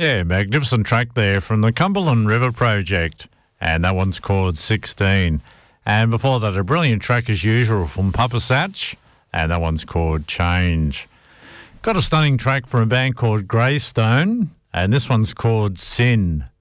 Yeah, magnificent track there from the Cumberland River Project, and that one's called 16. And before that, a brilliant track as usual from Papa Satch, and that one's called Change. Got a stunning track from a band called Greystone, and this one's called Sin.